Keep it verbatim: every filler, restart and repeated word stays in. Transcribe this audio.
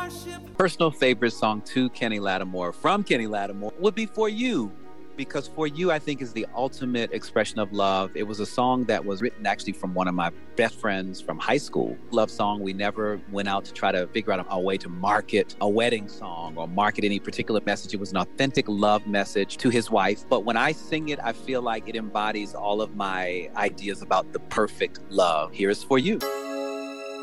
Personal favorite song to Kenny Lattimore from Kenny Lattimore would be For You, because For You, I think, is the ultimate expression of love. It was a song that was written actually from one of my best friends from high school. Love song. We never went out to try to figure out a way to market a wedding song or market any particular message. It was an authentic love message to his wife. But when I sing it, I feel like it embodies all of my ideas about the perfect love. Here is For You.